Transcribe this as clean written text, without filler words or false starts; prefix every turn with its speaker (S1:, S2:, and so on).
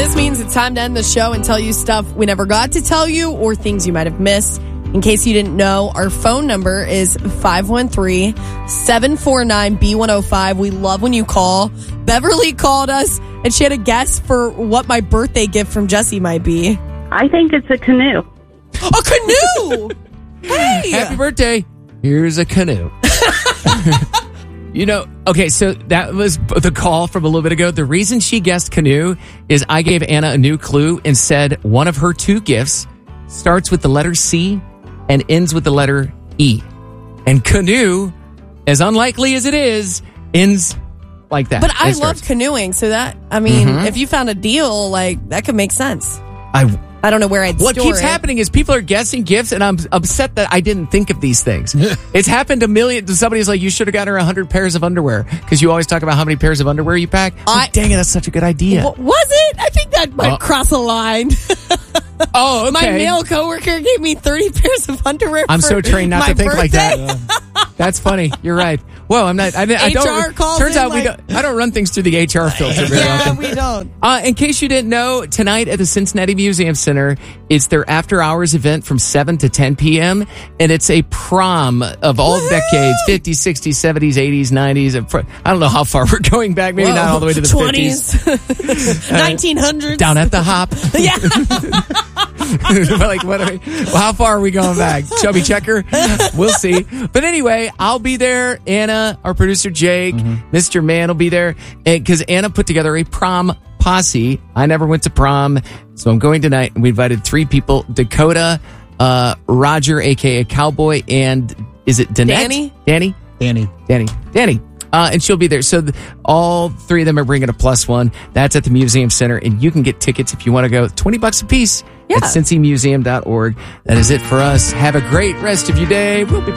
S1: This means it's time to end the show and tell you stuff we never got to tell you or things you might have missed. In case you didn't know, our phone number is 513-749-B105. We love when you call. Beverly called us, and she had a guess for what my birthday gift from Jesse might be.
S2: I think it's a canoe.
S1: A canoe! Hey!
S3: Happy birthday. Here's a canoe. Okay, so that was the call from a little bit ago. The reason she guessed canoe is I gave Anna a new clue and said one of her two gifts starts with the letter C and ends with the letter E. And canoe, as unlikely as it is, ends like that.
S1: But I love canoeing, so that, if you found a deal, that could make sense. I don't know where I'd store it.
S3: What keeps happening is people are guessing gifts, and I'm upset that I didn't think of these things. It's happened a million. Somebody's like, you should have got her 100 pairs of underwear, because you always talk about how many pairs of underwear you pack. Dang it, that's such a good idea.
S1: Was it? I think that might cross a line.
S3: Oh, okay.
S1: My male coworker gave me 30 pairs of underwear.
S3: I'm so trained not to think
S1: birthday.
S3: like that. That's funny. You're right. Whoa, I'm not. I don't.
S1: Calls
S3: turns
S1: in
S3: out I don't run things through the HR filter very often.
S1: We don't.
S3: In case you didn't know, tonight at the Cincinnati Museum Center, it's their after-hours event from 7 to 10 p.m., and it's a prom of all decades, 50s, 60s, 70s, 80s, 90s. I don't know how far we're going back, maybe not all the way to the
S1: 20s. 1900s.
S3: Down at the Hop.
S1: Yeah.
S3: How far are we going back? Chubby Checker? We'll see. But anyway, I'll be there. Anna, our producer Jake, Mr. Man will be there. Because Anna put together a prom posse. I never went to prom, so I'm going tonight. We invited 3 people: Dakota, Roger, a.k.a. Cowboy, and is it Danette? Danny. And she'll be there. So all 3 of them are bringing a +1. That's at the Museum Center, and you can get tickets if you want to go. $20 a piece at cincymuseum.org. That is it for us. Have a great rest of your day. We'll be back.